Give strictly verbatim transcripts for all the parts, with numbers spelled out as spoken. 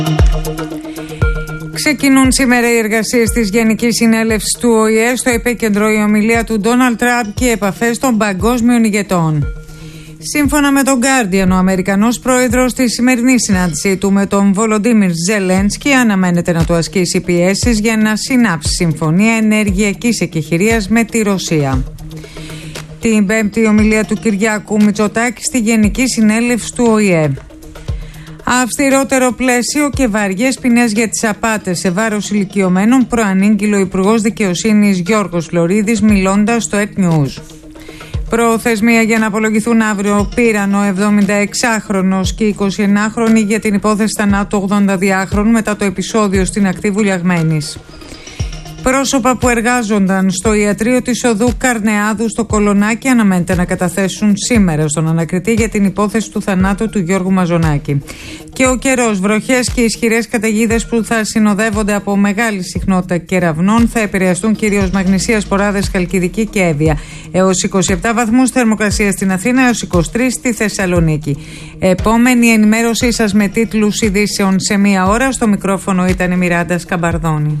Ξεκινούν σήμερα οι εργασίες της Γενικής Συνέλευσης του Ο Η Ε. Στο επίκεντρο η ομιλία του Ντόναλντ Τραμπ και οι επαφές των παγκόσμιων ηγετών. Σύμφωνα με τον Guardian, ο Αμερικανός πρόεδρος στη σημερινή συνάντησή του με τον Βολοντίμιρ Ζελένσκι αναμένεται να του ασκήσει πιέσεις για να συνάψει συμφωνία ενεργειακής εκεχηρίας με τη Ρωσία. Την Πέμπτη, η ομιλία του Κυριάκου Μητσοτάκη στη Γενική Συνέλευση του Ο Η Ε. Αυστηρότερο πλαίσιο και βαριές ποινές για τις απάτες σε βάρος ηλικιωμένων, προανήγγειλε ο Υπουργός Δικαιοσύνης Γιώργος Φλωρίδης μιλώντας στο Ed News. Προθεσμία για να απολογηθούν αύριο πήραν ο εβδομηνταεξάχρονος και εικοσιενάχρονη για την υπόθεση θανάτου ογδονταδυάχρονου μετά το επεισόδιο στην ακτή Βουλιαγμένης. Πρόσωπα που εργάζονταν στο ιατρείο της οδού Καρνεάδου στο Κολονάκι αναμένεται να καταθέσουν σήμερα στον ανακριτή για την υπόθεση του θανάτου του Γιώργου Μαζονάκη. Και ο καιρός, βροχές και ισχυρές καταιγίδες που θα συνοδεύονται από μεγάλη συχνότητα κεραυνών θα επηρεαστούν κυρίως Μαγνησία, Σποράδες, Χαλκιδική και Εύβοια. Έως είκοσι επτά βαθμούς θερμοκρασία στην Αθήνα, έως είκοσι τρεις στη Θεσσαλονίκη. Επόμενη ενημέρωσή σας με τίτλους ειδήσεων σε μία ώρα. Στο μικρόφωνο ήταν η Μιράντα Σκαμπαρδόνη.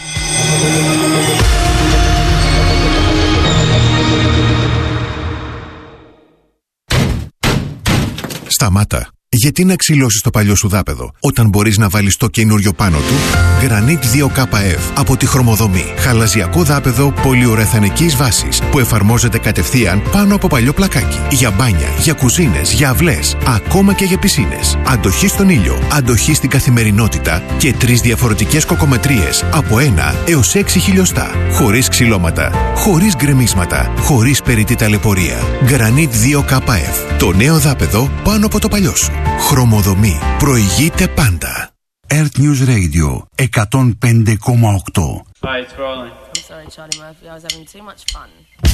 Σταμάτα. Γιατί να ξυλώσεις το παλιό σου δάπεδο όταν μπορείς να βάλεις το καινούριο πάνω του? Granit δύο K F από τη Χρωμοδομή. Χαλαζιακό δάπεδο πολυουρεθανικής βάσης που εφαρμόζεται κατευθείαν πάνω από παλιό πλακάκι. Για μπάνια, για κουζίνες, για αυλές, ακόμα και για πισίνες. Αντοχή στον ήλιο, αντοχή στην καθημερινότητα και τρεις διαφορετικές κοκομετρίες από ένα έως έξι χιλιοστά. Χωρίς ξυλώματα, χωρίς γκρεμίσματα, χωρίς περιττή ταλαιπωρία. Granit δύο K F. Το νέο δάπεδο πάνω από το παλιό σου. Χρωμοδομή. Προηγείται πάντα. Earth News Radio εκατόν πέντε κόμμα οκτώ. Hi, it's rolling. I'm sorry, Charlie Murphy. I was having too much fun.